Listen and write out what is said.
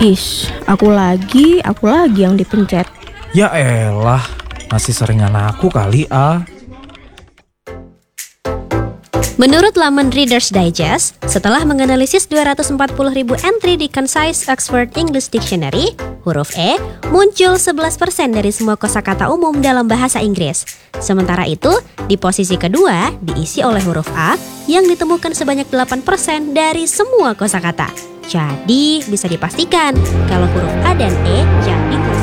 Aku lagi yang dipencet. Ya elah, masih seringan aku kali Menurut laman Reader's Digest, setelah menganalisis 240.000 entry di Concise Oxford English Dictionary, huruf E muncul 11% dari semua kosakata umum dalam bahasa Inggris. Sementara itu, di posisi kedua diisi oleh huruf A yang ditemukan sebanyak 8% dari semua kosakata. Jadi, bisa dipastikan kalau huruf A dan E jadi huruf